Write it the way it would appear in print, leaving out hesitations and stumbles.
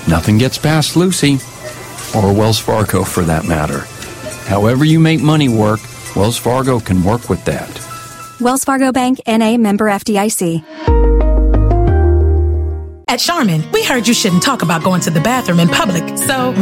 Nothing gets past Lucy, or Wells Fargo for that matter. However you make money work, Wells Fargo can work with that. Wells Fargo Bank, N.A., member FDIC. At Charmin, we heard you shouldn't talk about going to the bathroom in public, so